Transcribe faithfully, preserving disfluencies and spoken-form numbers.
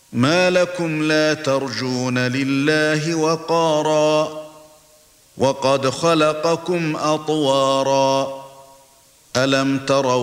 ما لكم لا ترجون لله وقارا وقد خلقكم أطوارا ألم تروا